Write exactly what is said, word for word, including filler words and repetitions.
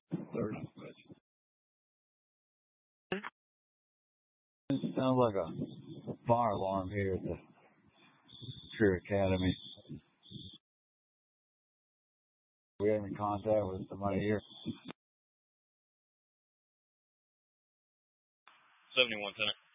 Third switch. It sounds like a fire alarm here at the Career Academy. We have in contact with somebody here. seventy-one, Tenant.